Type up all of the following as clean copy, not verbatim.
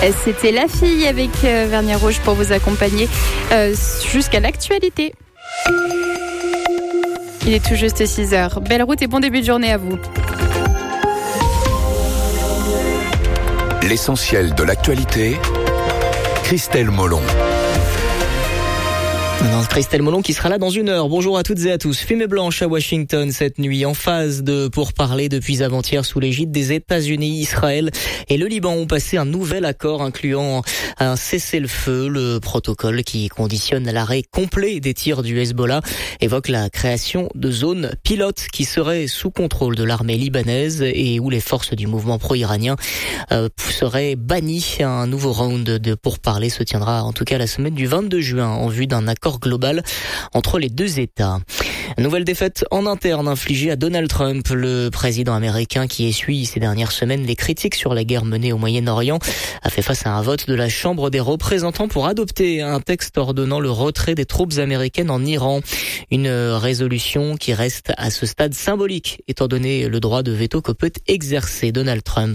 C'était La Fille avec Vernis Rouge pour vous accompagner jusqu'à l'actualité. Il est tout juste 6h. Belle route et bon début de journée à vous. L'essentiel de l'actualité, Christelle Molon. Christelle Molon qui sera là dans une heure. Bonjour à toutes et à tous. Fumée blanche à Washington cette nuit, en phase de pourparlers depuis avant-hier sous l'égide des États-Unis. Israël et le Liban ont passé un nouvel accord incluant un cessez-le-feu. Le protocole qui conditionne l'arrêt complet des tirs du Hezbollah évoque la création de zones pilotes qui seraient sous contrôle de l'armée libanaise et où les forces du mouvement pro-iranien seraient bannies. Un nouveau round de pourparlers se tiendra en tout cas la semaine du 22 juin en vue d'un accord global entre les deux États. Nouvelle défaite en interne infligée à Donald Trump, le président américain qui essuie ces dernières semaines les critiques sur la guerre menée au Moyen-Orient, a fait face à un vote de la Chambre des représentants pour adopter un texte ordonnant le retrait des troupes américaines en Iran. Une résolution qui reste à ce stade symbolique, étant donné le droit de veto que peut exercer Donald Trump.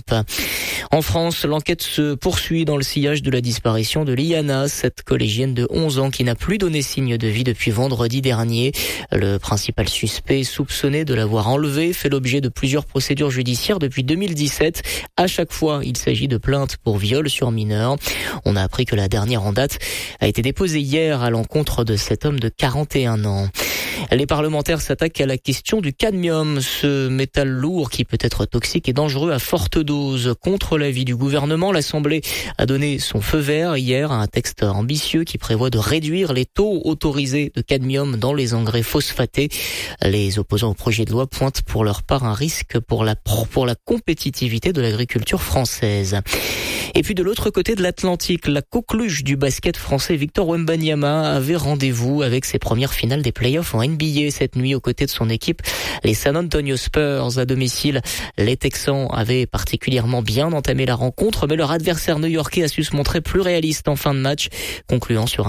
En France, l'enquête se poursuit dans le sillage de la disparition de Liana, cette collégienne de 11 ans qui n'a plus donné signe de vie depuis vendredi dernier. Le principal suspect soupçonné de l'avoir enlevée fait l'objet de plusieurs procédures judiciaires depuis 2017. À chaque fois, il s'agit de plaintes pour viol sur mineur. On a appris que la dernière en date a été déposée hier à l'encontre de cet homme de 41 ans. Les parlementaires s'attaquent à la question du cadmium, ce métal lourd qui peut être toxique et dangereux à forte dose. Contre l'avis du gouvernement, l'Assemblée a donné son feu vert hier à un texte ambitieux qui prévoit de réduire les taux autorisés de cadmium dans les engrais phosphatés. Les opposants au projet de loi pointent pour leur part un risque pour la compétitivité de l'agriculture française. Et puis de l'autre côté de l'Atlantique, la coqueluche du basket français Victor Wembanyama avait rendez-vous avec ses premières finales des playoffs en NBA cette nuit aux côtés de son équipe, les San Antonio Spurs à domicile. Les Texans avaient particulièrement bien entamé la rencontre, mais leur adversaire new-yorkais a su se montrer plus réaliste en fin de match, concluant sur un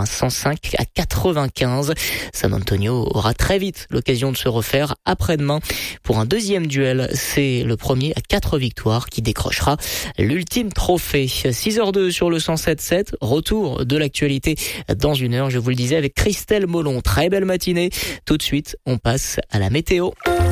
105-95. San Antonio aura très vite l'occasion de se refaire après-demain pour un deuxième duel. C'est le premier à 4 victoires qui décrochera l'ultime trophée. 6h02 sur le 107.7, retour de l'actualité dans une heure, je vous le disais, avec Christelle Molon. Très belle matinée. Tout de suite, on passe à la météo.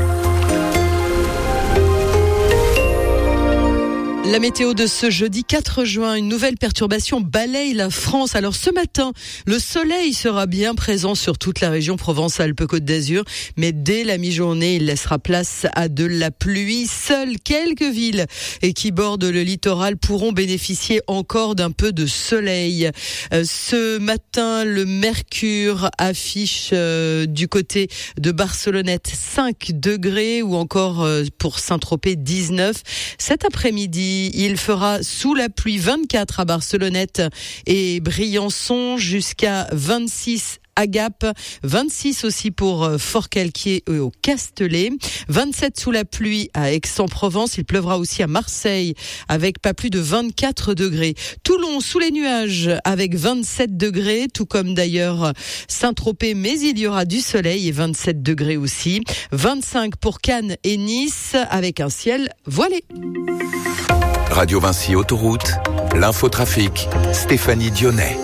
La météo de ce jeudi 4 juin, une nouvelle perturbation balaye la France. Alors ce matin, le soleil sera bien présent sur toute la région Provence-Alpes-Côte d'Azur, mais dès la mi-journée, il laissera place à de la pluie. Seules quelques villes qui bordent le littoral pourront bénéficier encore d'un peu de soleil. Ce matin, le mercure affiche du côté de Barcelonnette 5 degrés ou encore pour Saint-Tropez 19. Cet après-midi, il fera sous la pluie 24 à Barcelonnette et Briançon jusqu'à 26 à Gap, 26 aussi pour Forcalquier et au Castellet, 27 sous la pluie à Aix-en-Provence. Il pleuvra aussi à Marseille avec pas plus de 24 degrés. Toulon sous les nuages avec 27 degrés, tout comme d'ailleurs Saint-Tropez, mais il y aura du soleil et 27 degrés aussi. 25 pour Cannes et Nice avec un ciel voilé. Radio Vinci Autoroute, l'infotrafic, Stéphanie Dionnet.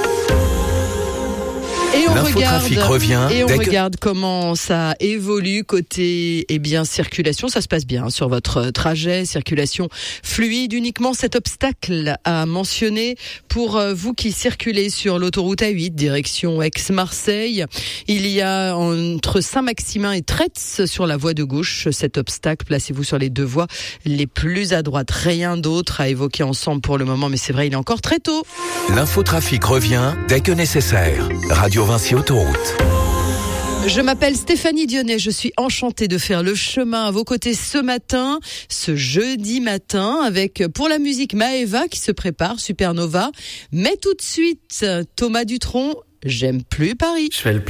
Et on revient regarde comment ça évolue côté circulation. Ça se passe bien sur votre trajet, circulation fluide. Uniquement cet obstacle à mentionner pour vous qui circulez sur l'autoroute A8 direction Aix-Marseille. Il y a entre Saint-Maximin et Tretz sur la voie de gauche cet obstacle. Placez-vous sur les deux voies les plus à droite. Rien d'autre à évoquer ensemble pour le moment, mais c'est vrai, il est encore très tôt. L'infotrafic revient dès que nécessaire. Radio Vinci Autoroute. Je m'appelle Stéphanie Dionnet, je suis enchantée de faire le chemin à vos côtés ce matin, ce jeudi matin, avec pour la musique Maëva qui se prépare, Supernova. Mais tout de suite, Thomas Dutronc, J'aime plus Paris. Je fais le